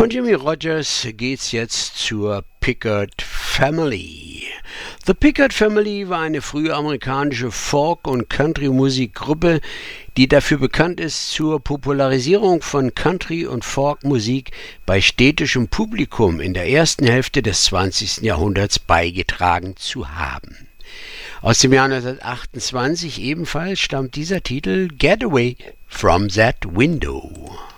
Von Jimmie Rodgers geht's jetzt zur Pickard Family. The Pickard Family war eine frühe amerikanische Folk- und Country-Musikgruppe, die dafür bekannt ist, zur Popularisierung von Country- und Folkmusik bei städtischem Publikum in der ersten Hälfte des 20. Jahrhunderts beigetragen zu haben. Aus dem Jahr 1928 ebenfalls stammt dieser Titel Get Away from That Window.